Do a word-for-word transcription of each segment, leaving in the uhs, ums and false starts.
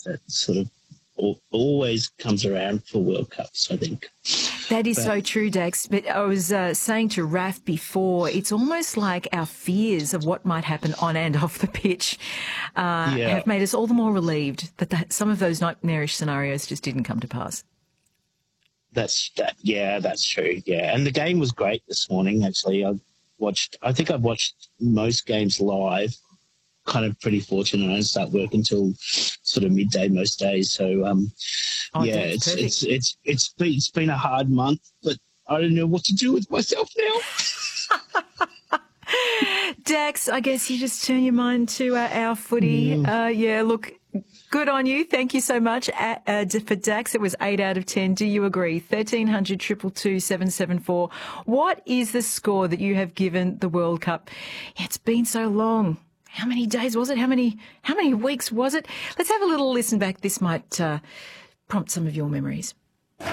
that sort of al- always comes around for World Cups, I think. That is But- so true, Dax. But I was uh, saying to Raf before, it's almost like our fears of what might happen on and off the pitch uh, Yeah. have made us all the more relieved that, that some of those nightmarish scenarios just didn't come to pass. That's that. Yeah, that's true. Yeah, and the game was great this morning. Actually, I watched. I think I've watched most games live. Kind of pretty fortunate. I don't start work until sort of midday most days. So um, Oh, yeah, that's it's, perfect. it's it's it's been it's been a hard month, but I don't know what to do with myself now. Dax, I guess you just turn your mind to uh, our footy. Mm. Uh, yeah, look, good on you. Thank you so much. Uh, uh, for Dax, it was eight out of ten. Do you agree? thirteen hundred, two two two, seven seven four. What is the score that you have given the World Cup? Yeah, it's been so long. How many days was it? How many how many weeks was it? Let's have a little listen back. This might uh, prompt some of your memories. Little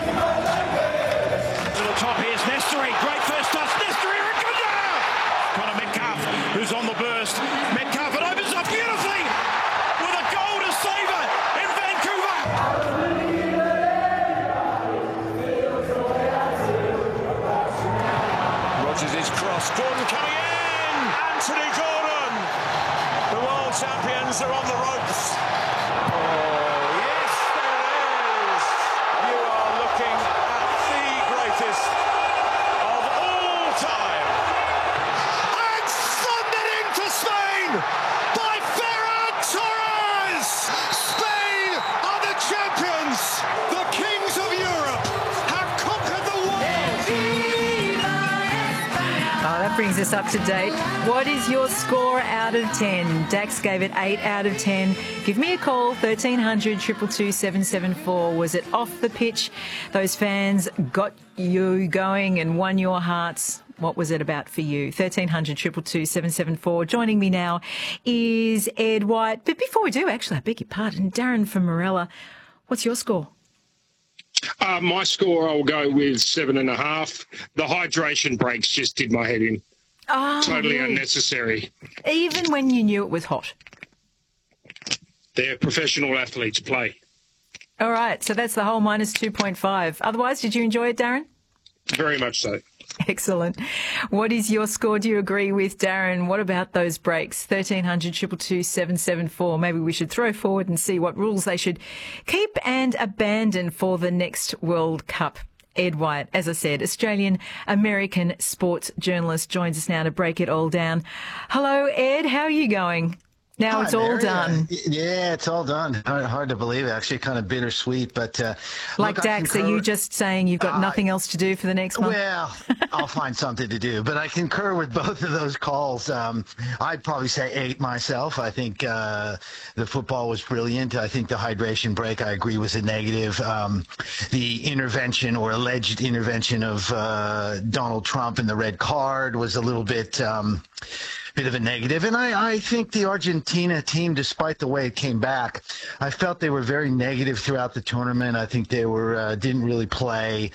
top here's Nestory. Great first touch. Nestory, Racunda! Connor Metcalf, who's on the burst. Metcalf, it opens up beautifully with a goal to save it in Vancouver. Rogers is cross. Gordon coming in. Anthony Gordon. The world champions are on the ropes. Oh, yes, there it is. You are looking at the greatest of all time. And thundered into Spain by Ferran Torres. Spain are the champions. The kings of Europe have conquered the world. Oh, that brings us up to date. What is your score out of ten? Dax gave it eight out of ten. Give me a call, thirteen hundred, two two two, seven seven four. Was it off the pitch? Those fans got you going and won your hearts. What was it about for you? thirteen hundred, two two two, seven seven four. Joining me now is Ed White. But before we do, actually, I beg your pardon, Darren from Morella. What's your score? Uh, my score, I'll go with seven and a half. The hydration breaks just did my head in. Oh, Totally really? unnecessary. Even when you knew it was hot. They're professional athletes play. All right, so that's the whole minus two point five. Otherwise, did you enjoy it, Darren? Very much so. Excellent. What is your score? Do you agree with Darren? What about those breaks? thirteen hundred, two two two, seven seven four. Maybe we should throw forward and see what rules they should keep and abandon for the next World Cup. Ed White, as I said, Australian-American sports journalist, joins us now to break it all down. Hello, Ed. How are you going? Now Hi, it's all Mary. done. Uh, yeah, it's all done. Hard, hard to believe, actually, kind of bittersweet. But uh, Like look, I Dax, are concur- you just saying you've got Uh, nothing else to do for the next month? Well, I'll find something to do. But I concur with both of those calls. Um, I'd probably say eight myself. I think uh, the football was brilliant. I think the hydration break, I agree, was a negative. Um, the intervention or alleged intervention of uh, Donald Trump in the red card was a little bit... Um, bit of a negative. And I, I think the Argentina team, despite the way it came back, I felt they were very negative throughout the tournament. I think they were uh, didn't really play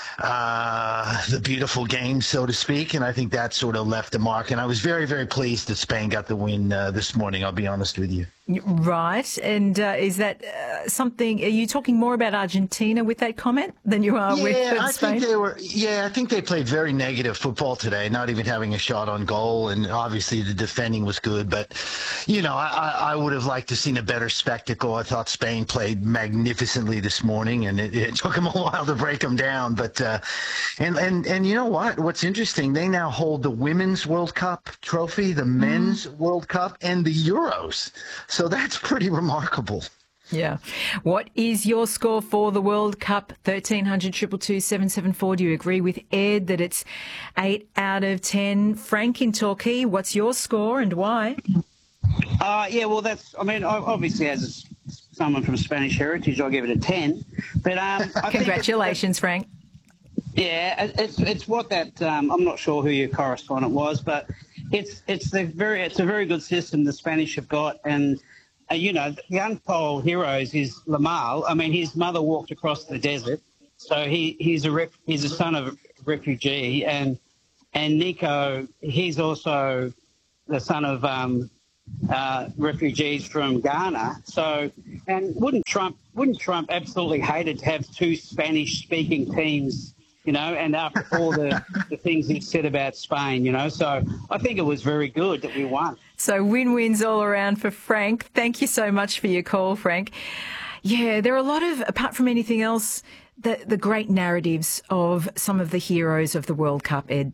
uh, the beautiful game, so to speak. And I think that sort of left a mark. And I was very, very pleased that Spain got the win uh, this morning, I'll be honest with you. Right. And uh, is that uh, something, are you talking more about Argentina with that comment than you are with Yeah, uh, I Spain? think they were. Yeah, I think they played very negative football today, not even having a shot on goal, and obviously the defending was good. But you know, I, I I would have liked to seen a better spectacle. I thought Spain played magnificently this morning, and it, it took them a while to break them down. But uh, and and and you know what? What's interesting? They now hold the Women's World Cup trophy, the Men's Mm. World Cup, and the Euros. So that's pretty remarkable. Yeah. What is your score for the World Cup? thirteen hundred, two two two, seven seven four. Do you agree with Ed that it's eight out of ten? Frank in Torquay, what's your score and why? Uh, yeah, well, that's, I mean, obviously as someone from Spanish heritage, I'll give it a ten. But um, I think Congratulations, Frank. Yeah, it's it's what that um, I'm not sure who your correspondent was, but it's it's the very it's a very good system the Spanish have got, and uh, you know the untold heroes is Lamal. I mean, his mother walked across the desert, so he he's a ref, he's a son of a refugee, and and Nico, he's also the son of um, uh, refugees from Ghana. So, and wouldn't Trump wouldn't Trump absolutely hate it to have two Spanish-speaking teams? You know, and after all the, the things he said about Spain, you know, so I think it was very good that we won. So win-wins all around for Frank. Thank you so much for your call, Frank. Yeah, there are a lot of, apart from anything else, the, the great narratives of some of the heroes of the World Cup, Ed.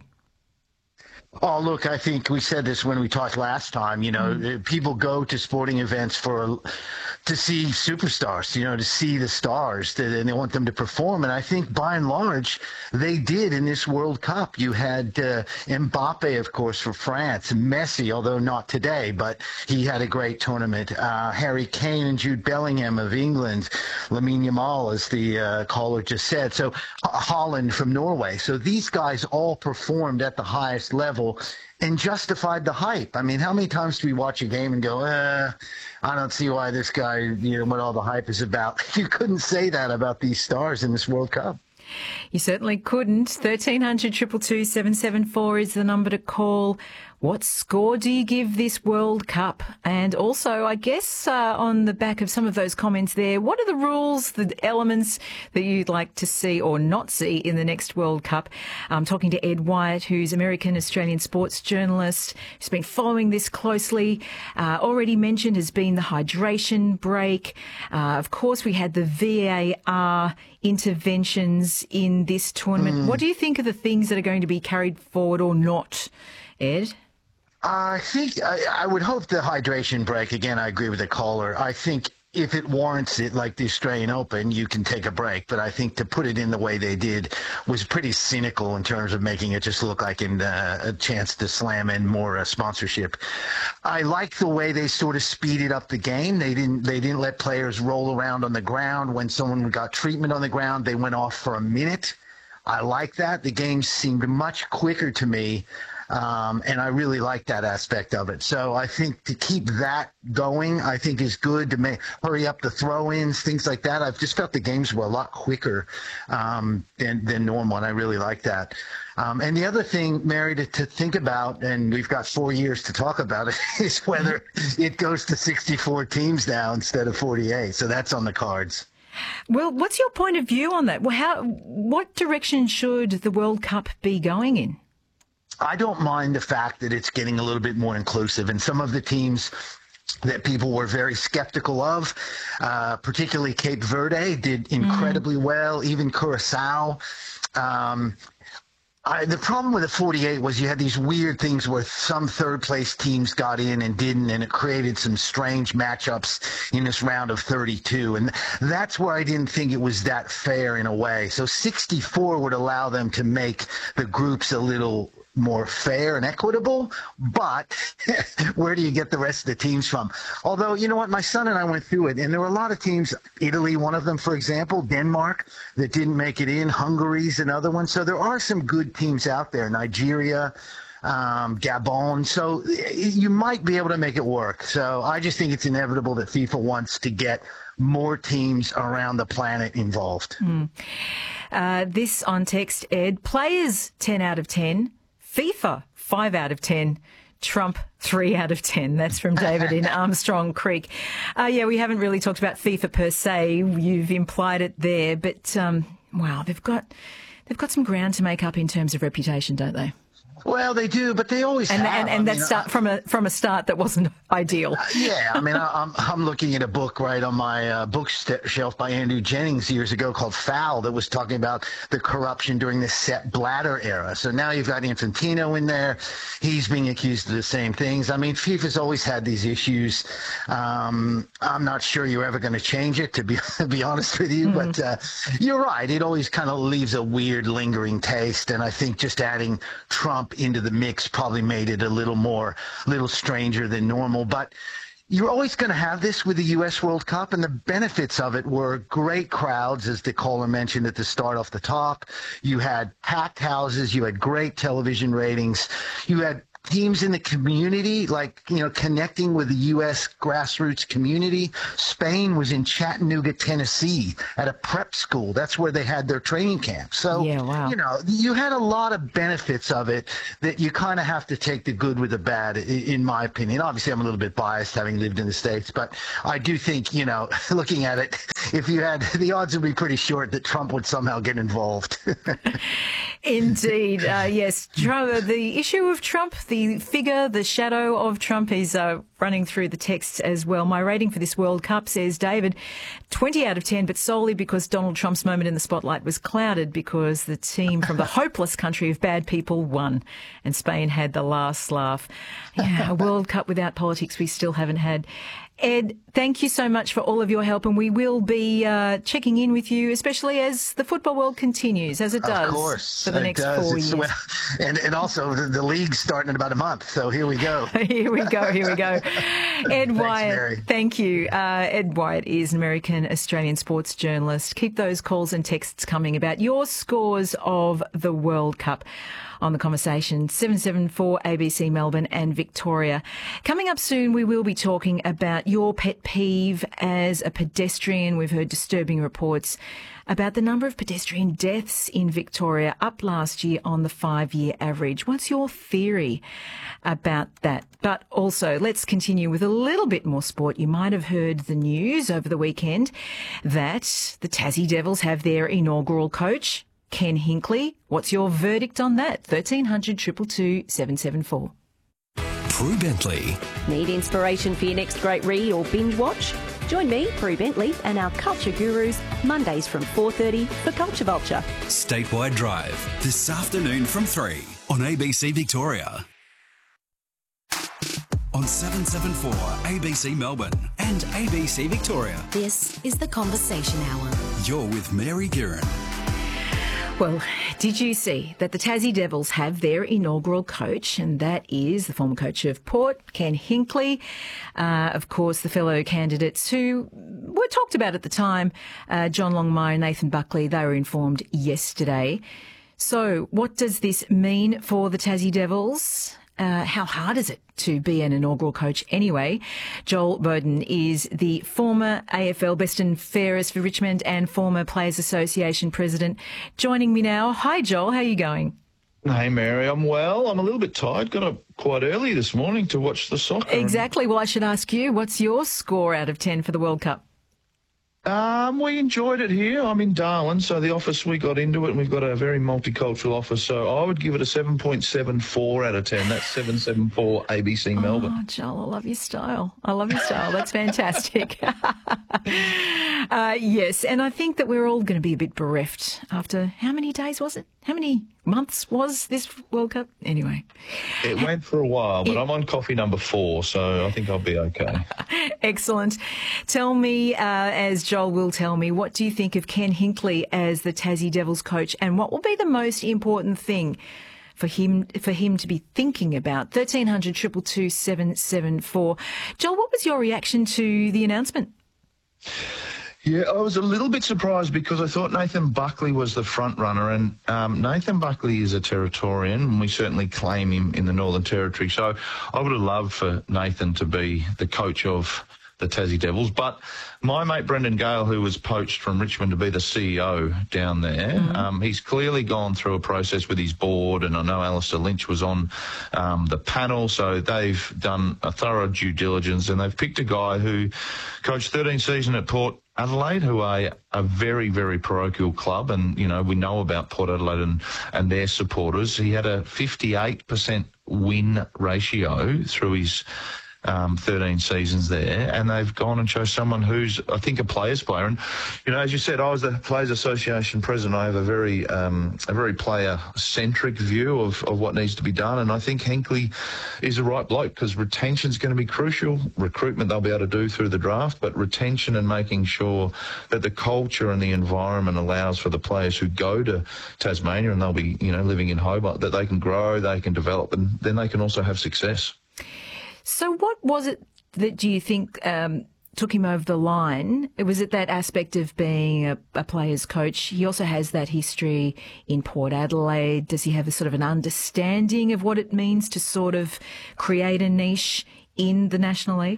Oh, look, I think we said this when we talked last time. You know, mm. people go to sporting events for to see superstars, you know, to see the stars, and they want them to perform. And I think by and large, they did in this World Cup. You had uh, Mbappe, of course, for France, Messi, although not today, but he had a great tournament. Uh, Harry Kane and Jude Bellingham of England, Lamine Yamal, as the uh, caller just said. So Holland from Norway. So these guys all performed at the highest level and justified the hype. I mean, how many times do we watch a game and go, uh, I don't see why this guy, you know, what all the hype is about. You couldn't say that about these stars in this World Cup. You certainly couldn't. thirteen hundred, two two two, seven seven four is the number to call. What score do you give this World Cup? And also, I guess, uh, on the back of some of those comments there, what are the rules, the elements that you'd like to see or not see in the next World Cup? I'm talking to Ed Wyatt, who's American-Australian sports journalist, who's been following this closely. Uh, already mentioned has been the hydration break. Uh, of course, we had the V A R interventions in this tournament. Mm. What do you think are the things that are going to be carried forward or not, Ed? I think I, I would hope the hydration break, again, I agree with the caller. I think if it warrants it, like the Australian Open, you can take a break. But I think to put it in the way they did was pretty cynical in terms of making it just look like in, uh, a chance to slam in more uh, sponsorship. I like the way they sort of speeded up the game. They didn't they didn't let players roll around on the ground. When someone got treatment on the ground, they went off for a minute. I like that. The game seemed much quicker to me. Um, and I really like that aspect of it. So I think to keep that going, I think is good to make, hurry up the throw-ins, things like that. I've just felt the games were a lot quicker um, than, than normal, and I really like that. Um, and the other thing, Mary, to, to think about, and we've got four years to talk about it, is whether it goes to sixty-four teams now instead of forty-eight. So that's on the cards. Well, what's your point of view on that? Well, how, what direction should the World Cup be going in? I don't mind the fact that it's getting a little bit more inclusive, and some of the teams that people were very skeptical of, uh, particularly Cape Verde, did incredibly mm. well, even Curacao. Um, I, the problem with the forty-eight was you had these weird things where some third-place teams got in and didn't, and it created some strange matchups in this round of thirty-two. And that's where I didn't think it was that fair in a way. So sixty-four would allow them to make the groups a little more fair and equitable, but where do you get the rest of the teams from? Although, you know what, my son and I went through it, and there were a lot of teams, Italy, one of them, for example, Denmark, that didn't make it in, Hungary's another one. So there are some good teams out there, Nigeria, um, Gabon. So you might be able to make it work. So I just think it's inevitable that FIFA wants to get more teams around the planet involved. Mm. Uh, this on text, Ed, players ten out of ten. FIFA, five out of ten. Trump, three out of ten. That's from David in Armstrong Creek. Uh, yeah, we haven't really talked about FIFA per se. You've implied it there. But, um, wow, they've got they've got some ground to make up in terms of reputation, don't they? Well, they do, but they always and, have. And, and I that mean, start I, from a from a start that wasn't ideal. Uh, yeah, I mean, I, I'm I'm looking at a book right on my uh, bookshelf by Andrew Jennings years ago called Foul that was talking about the corruption during the Sepp Blatter era. So now you've got Infantino in there; he's being accused of the same things. I mean, FIFA's always had these issues. Um, I'm not sure you're ever going to change it, to be to be honest with you. Mm. But uh, you're right; it always kind of leaves a weird, lingering taste. And I think just adding Trump into the mix probably made it a little more, little stranger than normal. But you're always going to have this with the U S World Cup, and the benefits of it were great crowds, as the caller mentioned at the start off the top. You had packed houses. You had great television ratings. You had teams in the community, like, you know, connecting with the U S grassroots community. Spain was in Chattanooga, Tennessee at a prep school. That's where they had their training camp. So, yeah, wow. you know, you had a lot of benefits of it that you kind of have to take the good with the bad, in my opinion. Obviously, I'm a little bit biased having lived in the States, but I do think, you know, looking at it, if you had, the odds would be pretty short that Trump would somehow get involved. Indeed. Uh, yes, Trump, the issue of Trump, the figure, the shadow of Trump is uh, running through the texts as well. My rating for this World Cup, says David, twenty out of ten, but solely because Donald Trump's moment in the spotlight was clouded because the team from the hopeless country of bad people won and Spain had the last laugh. Yeah, a World Cup without politics we still haven't had. Ed, thank you so much for all of your help, and we will be uh, checking in with you, especially as the football world continues, as it does of course, for the it next does. four It's, years. well, and, and also, the, the league's starting in about a month, so here we go. Here we go, here we go. Ed Thanks, Wyatt, Mary. thank you. Uh, Ed Wyatt is an American-Australian sports journalist. Keep those calls and texts coming about your scores of the World Cup on the conversation, seven seven four A B C Melbourne and Victoria. Coming up soon, we will be talking about your pet peeve as a pedestrian. We've heard disturbing reports about the number of pedestrian deaths in Victoria, up last year on the five-year average. What's your theory about that? But also, let's continue with a little bit more sport. You might have heard the news over the weekend that the Tassie Devils have their inaugural coach, Ken Hinkley. What's your verdict on that? thirteen hundred, two two two, seven seven four. Prue Bentley. Need inspiration for your next great read or binge watch? Join me, Prue Bentley, and our culture gurus Mondays from four thirty for Culture Vulture. Statewide Drive, this afternoon from three on A B C Victoria. On seven seven four A B C Melbourne and A B C Victoria. This is the Conversation Hour. You're with Mary Guerin. Well, did you see that the Tassie Devils have their inaugural coach, and that is the former coach of Port, Ken Hinkley. Uh, of course, the fellow candidates who were talked about at the time, uh, John Longmire, Nathan Buckley, they were informed yesterday. So what does this mean for the Tassie Devils? Uh, how hard is it to be an inaugural coach anyway? Joel Bowden is the former A F L Best and Fairest for Richmond and former Players Association president, joining me now. Hi, Joel. How are you going? Hey, Mary. I'm well. I'm a little bit tired. Got up quite early this morning to watch the soccer. Exactly. Well, I should ask you, what's your score out of ten for the World Cup? Um, we enjoyed it here. I'm in Darwin, so the office, we got into it, and we've got a very multicultural office, so I would give it a seven point seven four out of ten. That's seven seven four A B C Melbourne. Oh, Joel, I love your style. I love your style. That's fantastic. uh, yes, and I think that we're all going to be a bit bereft after, how many days was it? How many months was this World Cup? Anyway. It went for a while, but it, I'm on coffee number four, so I think I'll be okay. Excellent. Tell me, uh, as Joel will tell me, what do you think of Ken Hinkley as the Tassie Devils coach, and what will be the most important thing for him for him to be thinking about? thirteen hundred, two two two, seven seven four. Joel, what was your reaction to the announcement? Yeah, I was a little bit surprised because I thought Nathan Buckley was the front runner, and um, Nathan Buckley is a Territorian, and we certainly claim him in the Northern Territory. So I would have loved for Nathan to be the coach of the Tassie Devils. But my mate Brendan Gale, who was poached from Richmond to be the C E O down there, mm-hmm. um, he's clearly gone through a process with his board, and I know Alistair Lynch was on um, the panel, so they've done a thorough due diligence, and they've picked a guy who coached thirteen seasons at Port Adelaide, who are a very, very parochial club, and, you know, we know about Port Adelaide and, and their supporters. He had a fifty-eight percent win ratio through his um, thirteen seasons there, and they've gone and chose someone who's, I think, a players player. And, you know, as you said, I was the Players Association president. I have a very um, a very player-centric view of, of what needs to be done, and I think Hinkley is the right bloke because retention's going to be crucial. Recruitment they'll be able to do through the draft, but retention and making sure that the culture and the environment allows for the players who go to Tasmania, and they'll be, you know, living in Hobart, that they can grow, they can develop, and then they can also have success. So what was it that do you think um, took him over the line? Was it that aspect of being a, a player's coach? He also has that history in Port Adelaide. Does he have a sort of an understanding of what it means to sort of create a niche in the National League?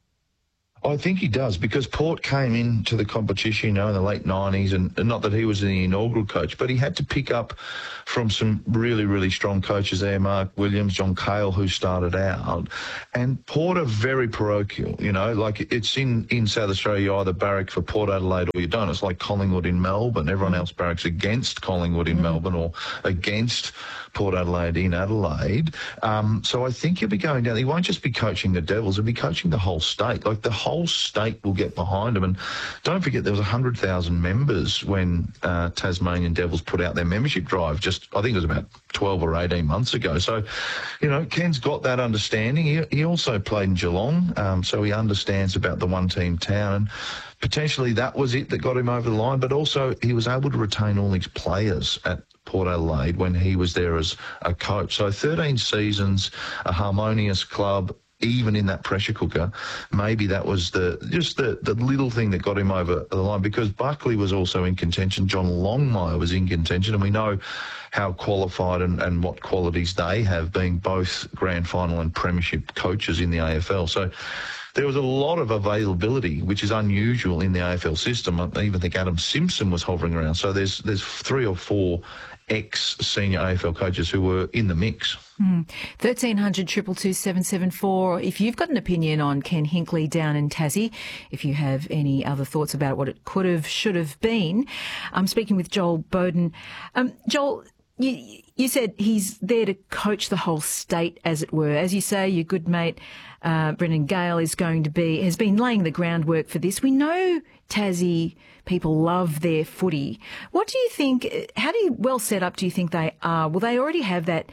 I think he does, because Port came into the competition, you know, in the late nineties, and, and not that he was the inaugural coach, but he had to pick up from some really, really strong coaches there, Mark Williams, John Cale, who started out. And Port are very parochial, you know, like it's in, in South Australia, you either barrack for Port Adelaide or you don't. It's like Collingwood in Melbourne. Everyone else barracks against Collingwood in mm. Melbourne or against Port Adelaide in Adelaide. Um, so I think he'll be going down. He won't just be coaching the Devils, he'll be coaching the whole state. Like the whole state will get behind him. And don't forget, there was one hundred thousand members when uh, Tasmanian Devils put out their membership drive just, I think it was about twelve or eighteen months ago. So, you know, Ken's got that understanding. He, he also played in Geelong, um, so he understands about the one-team town. And potentially that was it that got him over the line, but also he was able to retain all these players at Port Adelaide when he was there as a coach. So thirteen seasons, a harmonious club, even in that pressure cooker. Maybe that was the just the, the little thing that got him over the line, because Buckley was also in contention. John Longmire was in contention, and we know how qualified and, and what qualities they have, being both grand final and premiership coaches in the A F L. So there was a lot of availability, which is unusual in the A F L system. I even think Adam Simpson was hovering around. So there's there's three or four ex-senior A F L coaches who were in the mix. Mm. thirteen hundred, two two two, seven seven four. If you've got an opinion on Ken Hinkley down in Tassie, if you have any other thoughts about what it could have, should have been. I'm speaking with Joel Bowden. Um, Joel, you, you said he's there to coach the whole state, as it were. As you say, your good mate uh, Brendan Gale is going to be, has been laying the groundwork for this. We know Tassie people love their footy. What do you think, how do you, well set up do you think they are? Will they already have that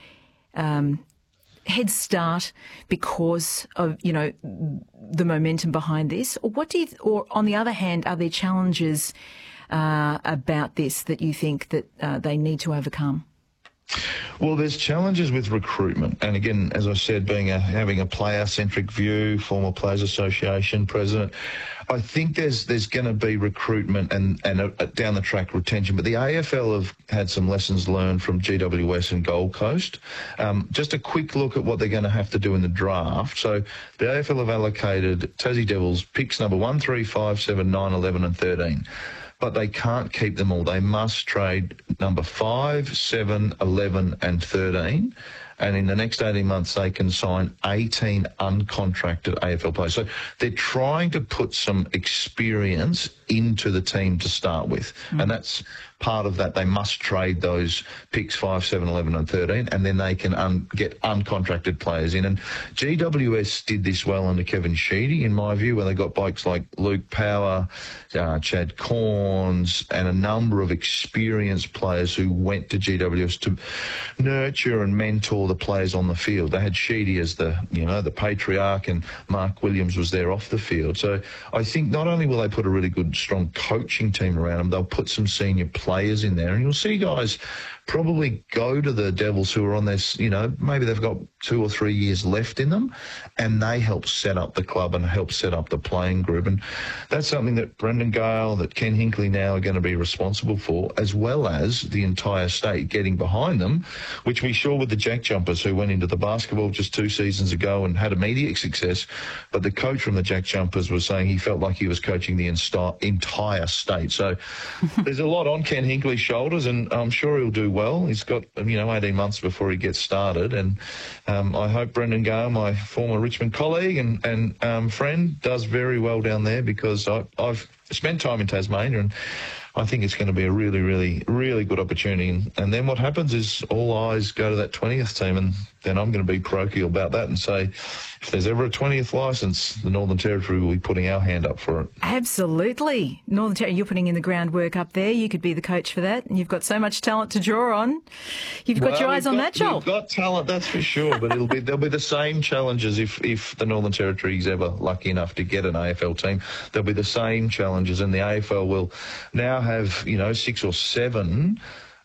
um, head start because of, you know, the momentum behind this? Or what do you, or on the other hand, are there challenges uh, about this that you think that uh, they need to overcome? Well, there's challenges with recruitment. And again, as I said, being a, having a player-centric view, former Players Association president, I think there's there's going to be recruitment and, and a, a down the track retention. But the A F L have had some lessons learned from G W S and Gold Coast. Um, just a quick look at what they're going to have to do in the draft. So the A F L have allocated Tassie Devils picks number one, three, five, seven, nine, eleven and thirteen. But they can't keep them all. They must trade number five, seven, eleven and thirteen. And in the next eighteen months, they can sign eighteen uncontracted A F L players. So they're trying to put some experience into the team to start with. Mm. And that's part of that. They must trade those picks five, seven, eleven and thirteen, and then they can un- get uncontracted players in. And G W S did this well under Kevin Sheedy, in my view, where they got blokes like Luke Power, uh, Chad Corns, and a number of experienced players who went to G W S to nurture and mentor the players on the field. They had Sheedy as the, you know, the patriarch, and Mark Williams was there off the field. So I think not only will they put a really good, strong coaching team around them, they'll put some senior players in there, and you'll see guys probably go to the Devils who are on this, you know, maybe they've got two or three years left in them, and they help set up the club and help set up the playing group. And that's something that Brendan Gale, that Ken Hinkley now are going to be responsible for, as well as the entire state getting behind them, which we saw with the Jack Jumpers, who went into the basketball just two seasons ago and had immediate success. But the coach from the Jack Jumpers was saying he felt like he was coaching the insta- entire state. So there's a lot on Ken Hinkley's shoulders, and I'm sure he'll do well. He's got, you know, eighteen months before he gets started, and um, I hope Brendan Gale, my former Richmond colleague and, and um, friend, does very well down there, because I, I've spent time in Tasmania, and I think it's going to be a really, really, really good opportunity. And, and then what happens is all eyes go to that twentieth team, and then I'm going to be parochial about that and say, if there's ever a twentieth licence, the Northern Territory will be putting our hand up for it. Absolutely. Northern Territory, you're putting in the groundwork up there. You could be the coach for that, and you've got so much talent to draw on. You've got well, your eyes on got, that, Joel. We've got talent, that's for sure, but it'll be there'll be the same challenges if, if the Northern Territory is ever lucky enough to get an A F L team. There'll be the same challenges, and the A F L will now have, you know, six or seven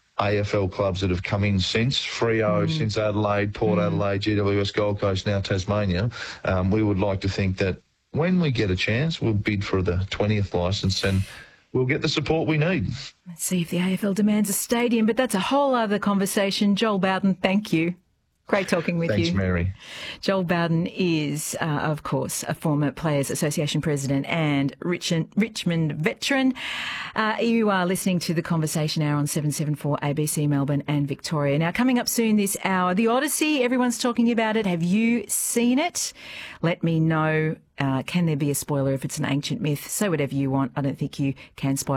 A F L clubs that have come in since Freo, mm. since Adelaide, Port mm. Adelaide, G W S, Gold Coast, now Tasmania. Um, we would like to think that when we get a chance, we'll bid for the twentieth licence and we'll get the support we need. Let's see if the A F L demands a stadium, but that's a whole other conversation. Joel Bowden, thank you. Great talking with Thanks, you. Thanks, Mary. Joel Bowden is, uh, of course, a former Players Association president and Richmond, Richmond veteran. Uh, you are listening to The Conversation Hour on seven seventy-four A B C Melbourne and Victoria. Now, coming up soon this hour, The Odyssey, everyone's talking about it. Have you seen it? Let me know. Uh, can there be a spoiler if it's an ancient myth? Say whatever you want. I don't think you can spoil